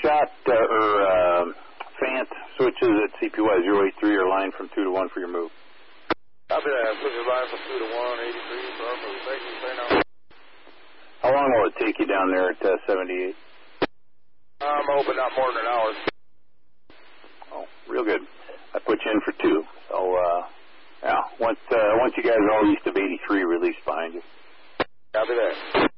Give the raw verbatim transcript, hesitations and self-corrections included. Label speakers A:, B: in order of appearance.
A: shot, uh, or uh, Fant switches at C P Y zero eight three or line from two to one for your move.
B: Copy that. Switch your line from two to one, eighty-three for our move. Thank you. Say no.
A: How long will it take you down there at uh, seventy-eight?
B: I'm hoping not more than an hour.
A: Oh, real good. I put you in for two. So, uh, yeah, once, uh, once you guys are all east of eighty-three, release behind you.
B: Copy that.